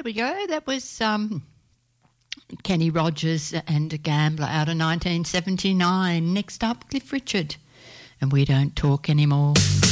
There we go. That was Kenny Rogers and a Gambler out of 1979. Next up, Cliff Richard. And We Don't Talk Anymore.